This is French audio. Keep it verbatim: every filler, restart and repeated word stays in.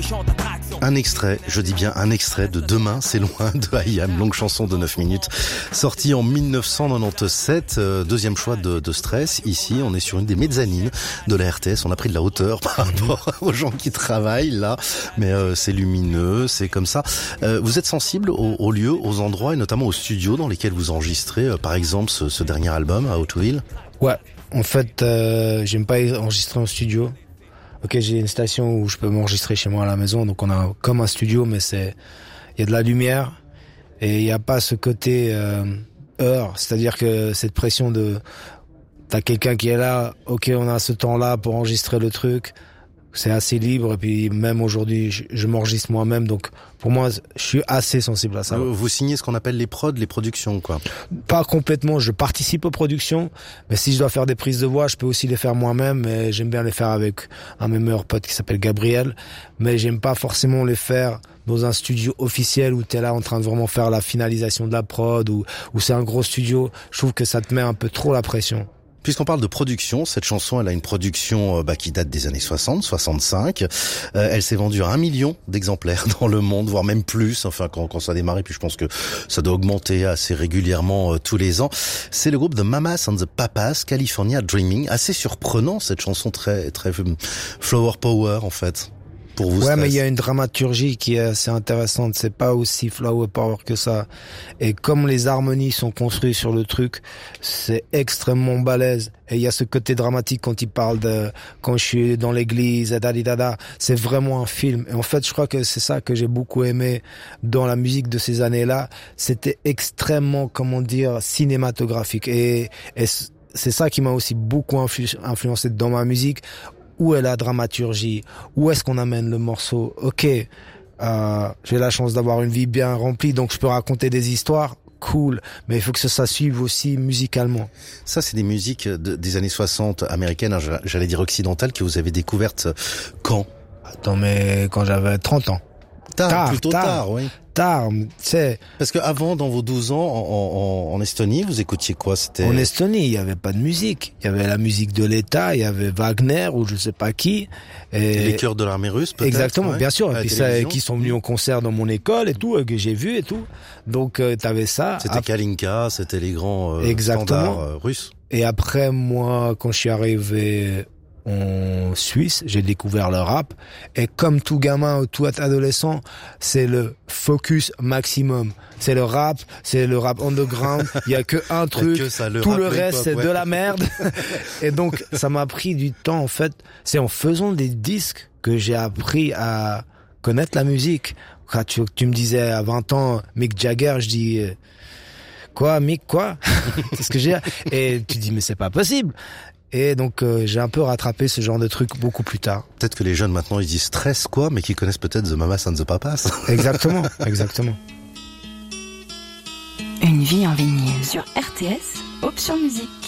Un extrait, je dis bien un extrait de Demain, c'est loin de I Am, longue chanson de neuf minutes, sortie en dix-neuf cent quatre-vingt-dix-sept, euh, deuxième choix de, de Stress. Ici, on est sur une des mezzanines de la R T S, on a pris de la hauteur par rapport aux gens qui travaillent là, mais euh, c'est lumineux, c'est comme ça. Euh, vous êtes sensible aux, aux lieux, aux endroits et notamment aux studios dans lesquels vous enregistrez, euh, par exemple ce, ce dernier album à Hauteville? Ouais, en fait, euh, j'aime pas enregistrer en studio. Ok, j'ai une station où je peux m'enregistrer chez moi à la maison, donc on a comme un studio, mais c'est, il y a de la lumière et il y a pas ce côté euh, heure, c'est-à-dire que cette pression de, t'as quelqu'un qui est là, ok, on a ce temps-là pour enregistrer le truc, c'est assez libre et puis même aujourd'hui, je, je m'enregistre moi-même, donc pour moi, je suis assez sensible à ça. Vous, vous signez ce qu'on appelle les prods, les productions, quoi. Pas complètement, je participe aux productions, mais si je dois faire des prises de voix, je peux aussi les faire moi-même, mais j'aime bien les faire avec un de mes meilleurs potes qui s'appelle Gabriel, mais j'aime pas forcément les faire dans un studio officiel où t'es là en train de vraiment faire la finalisation de la prod, ou, ou c'est un gros studio. Je trouve que ça te met un peu trop la pression. Puisqu'on parle de production, cette chanson, elle a une production bah, qui date des années soixante, soixante-cinq. Euh, elle s'est vendue à un million d'exemplaires dans le monde, voire même plus, enfin quand, quand ça a démarré. Puis je pense que ça doit augmenter assez régulièrement euh, tous les ans. C'est le groupe The Mamas and the Papas, California Dreaming. Assez surprenant, cette chanson très, très flower power en fait. Pour vous, ouais, stress. Mais il y a une dramaturgie qui est assez intéressante. C'est pas aussi flower power que ça. Et comme les harmonies sont construites sur le truc, c'est extrêmement balèze. Et il y a ce côté dramatique quand il parle de quand je suis dans l'église, dadidada. C'est vraiment un film. Et en fait, je crois que c'est ça que j'ai beaucoup aimé dans la musique de ces années-là. C'était extrêmement, comment dire, cinématographique. Et, et c'est ça qui m'a aussi beaucoup influ- influencé dans ma musique. Où est la dramaturgie? Où est-ce qu'on amène le morceau? Ok, euh, j'ai la chance d'avoir une vie bien remplie, donc je peux raconter des histoires. Cool, mais il faut que ça, ça suive aussi musicalement. Ça, c'est des musiques de, des années soixante américaines, hein, j'allais dire occidentales, que vous avez découvertes quand? Attends, mais quand j'avais trente ans. Tard, tard plutôt tard, tard oui. Tard, tu sais. Parce que avant, dans vos douze ans en, en, en Estonie, vous écoutiez quoi? C'était en Estonie, il y avait pas de musique. Il y avait la musique de l'État, il y avait Wagner ou je sais pas qui. Et les chœurs de l'armée russe, peut-être. Exactement, ouais, bien sûr. Et puis ça, qui sont venus au concert dans mon école et tout, que j'ai vu et tout. Donc euh, t'avais ça. C'était Après... Kalinka, c'était les grands euh, Exactement. standards euh, russes. Et après, moi, quand je suis arrivé en Suisse, j'ai découvert le rap. Et comme tout gamin ou tout adolescent, c'est le focus maximum. C'est le rap, c'est le rap underground. Il y a que un truc. Que ça, le tout le reste, c'est ouais. de la merde. Et donc, ça m'a pris du temps, en fait. C'est en faisant des disques que j'ai appris à connaître la musique. Quand tu, tu me disais à vingt ans, Mick Jagger, je dis, quoi, Mick, quoi? C'est ce que j'ai. Et tu dis, mais c'est pas possible. Et donc euh, j'ai un peu rattrapé ce genre de truc beaucoup plus tard. Peut-être que les jeunes maintenant ils disent stress quoi, mais qu'ils connaissent peut-être The Mamas and the Papas. Exactement, exactement. Une vie en vinyle sur R T S, option musique.